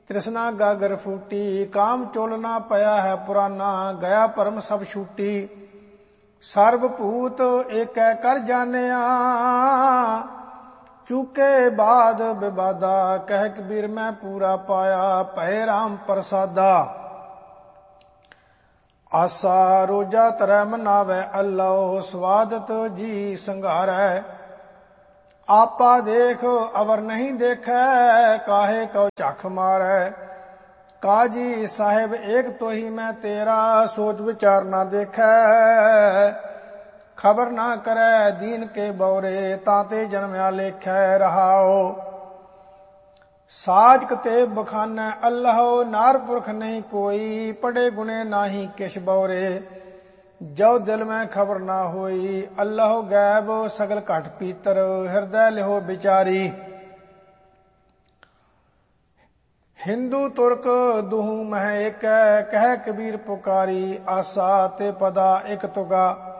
ਤ੍ਰਿਸ਼ਨਾ ਗਾਗਰ ਫੂਟੀ, ਕਾਮ ਚੋਲਨਾ ਪਿਆ ਹੈ ਪੁਰਾਨਾ, ਗਿਆ ਭਰਮ ਸਭ ਛੂਟੀ। ਸਰਬ ਭੂਤ ਏਕੈ ਕਰ ਜਾਣਿਆ, ਚੂਕੇ ਬਾਦ ਵਿਵਾਦਾ, ਕਹਿ ਕਬੀਰ ਮੈਂ ਪੂਰਾ ਪਾਇਆ, ਭਏ ਰਾਮ ਪ੍ਰਸਾਦਾ। ਆਸਾ ਰੋਜਾ ਤਰੈ ਮਨਾਵੈ ਅੱਲਹੁ, ਸਵਾਦਤ ਜੀ ਸੰਘਾਰੈ। ਆਪਾ ਦੇਖ ਅਵਰ ਨਹੀਂ ਦੇਖੈ, ਕਾਹੇ ਕਉ ਝਖ ਮਾਰੈ। ਕਾਜੀ ਸਾਹਿਬ ਏਕ ਤੋਹੀ ਮੈਂ ਤੇਰਾ, ਸੋਚ ਵਿਚਾਰ ਨਾ ਦੇਖੈ। ਖਬਰ ਨਾ ਕਰੈ ਦੀਨ ਕੇ ਬਉਰੇ, ਤਾਤੇ ਜਨਮਿਆ ਲੇਖੈ ਰਹਾਓ। ਸਾਜ ਕਤੇ ਬਖਾਨੈ ਅੱਲਹੁ, ਨਾਰ ਪੁਰਖ ਨਹੀਂ ਕੋਈ, ਪੜੇ ਗੁਣੇ ਨਾਹੀ ਕਿਛ ਬਉਰੇ। ਜੋ ਦਿਲ ਮੈਂ ਖਬਰ ਨਾ ਹੋਈ, ਅੱਲਹੁ ਗੈਬ ਸਗਲ ਘਟ ਪੀਤਰ, ਹਿਰਦੈ ਲਿਹੋ ਵਿਚਾਰੀ। ਹਿੰਦੂ ਤੁਰਕ ਦੁਹੂ ਮਹਿ ਏਕੈ, ਕਹਿ ਕਬੀਰ ਪੁਕਾਰੀ, ਆਸਾ ਤੇ ਪਦਾ ਇਕ ਤੁਗਾ।